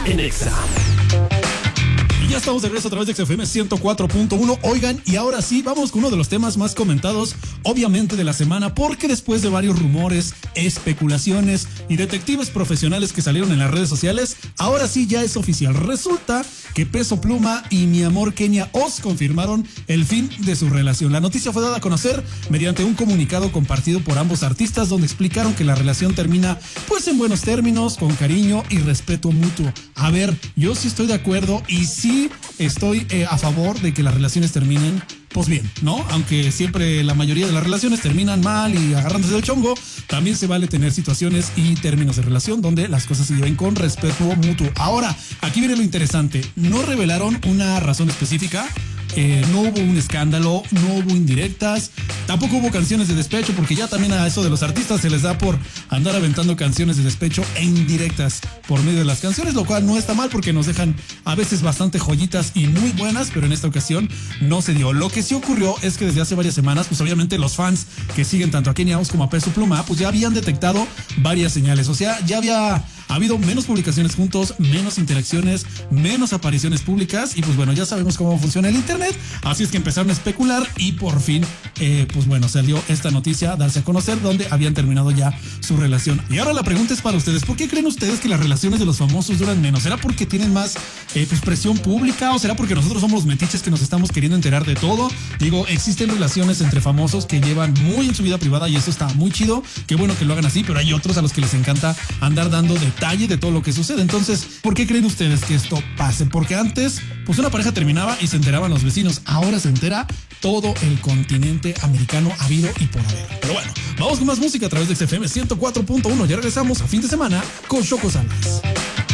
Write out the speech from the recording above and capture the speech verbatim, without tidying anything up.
en Exa. Ya estamos de regreso a través de X F M ciento cuatro punto uno. Oigan, y ahora sí, vamos con uno de los temas más comentados, obviamente, de la semana, porque después de varios rumores, especulaciones y detectives profesionales que salieron en las redes sociales, ahora sí ya es oficial. Resulta que Peso Pluma y Mi Amor Kenia Oz confirmaron el fin de su relación. La noticia fue dada a conocer mediante un comunicado compartido por ambos artistas, donde explicaron que la relación termina pues en buenos términos, con cariño y respeto mutuo. A ver, yo sí estoy de acuerdo y sí estoy eh, a favor de que las relaciones terminen pues bien, ¿no? Aunque siempre la mayoría de las relaciones terminan mal y agarrándose del chongo, también se vale tener situaciones y términos de relación donde las cosas se lleven con respeto mutuo. Ahora, aquí viene lo interesante. No revelaron una razón específica. Eh, no hubo un escándalo, no hubo indirectas, tampoco hubo canciones de despecho, porque ya también a eso de los artistas se les da por andar aventando canciones de despecho e indirectas por medio de las canciones, lo cual no está mal porque nos dejan a veces bastante joyitas y muy buenas, pero en esta ocasión no se dio. Lo que sí ocurrió es que desde hace varias semanas, pues obviamente los fans que siguen tanto a Kenia Oz como a Peso Pluma, pues ya habían detectado varias señales, o sea, ya había Ha habido menos publicaciones juntos, menos interacciones, menos apariciones públicas y pues bueno, ya sabemos cómo funciona el internet, así es que empezaron a especular y por fin, eh, pues bueno, salió esta noticia, darse a conocer donde habían terminado ya su relación. Y ahora la pregunta es para ustedes, ¿por qué creen ustedes que las relaciones de los famosos duran menos? ¿Será porque tienen más eh, pues presión pública o será porque nosotros somos los metiches que nos estamos queriendo enterar de todo? Digo, existen relaciones entre famosos que llevan muy en su vida privada y eso está muy chido, qué bueno que lo hagan así, pero hay otros a los que les encanta andar dando detalles de todo lo que sucede. Entonces, ¿por qué creen ustedes que esto pase? Porque antes, pues una pareja terminaba y se enteraban los vecinos. Ahora se entera todo el continente americano habido y por haber. Pero bueno, vamos con más música a través de X F M ciento cuatro punto uno. Ya regresamos a fin de semana con Choco Salas.